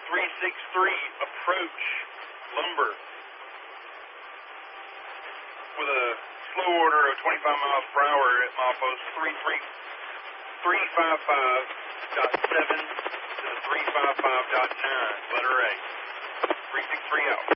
363 approach lumber with a slow order of 25 miles per hour at milepost 355.7 to the 355.9, letter A. 363 out.